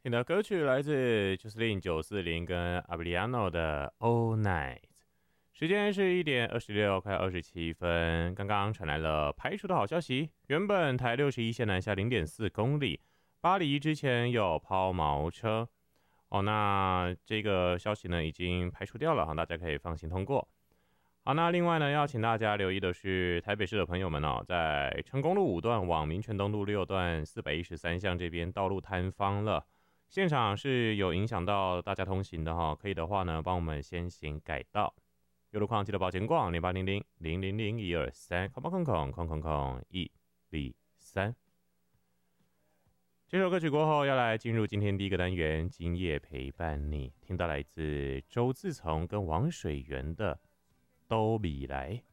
听到歌曲来自 Jocelyn 940跟 Abriano 的 All Night， 时间是1:26，快27分。刚刚传来了排除的好消息，原本台61线南下0.4公里，巴黎之前有抛锚车哦，那这个消息呢已经排除掉了，大家可以放心通过。好，那另外呢，要请大家留意的是，台北市的朋友们哦，在成功路5段往民权东路6段413巷这边道路坍方了。现场是有影响到大家通行的哈，可以的话呢，帮我们先行改道。有路况记得报前逛0800000123，空空空空空空123。这首歌曲过后，要来进入今天第一个单元，今夜陪伴你，听到来自周自从跟王水源的《都比来》。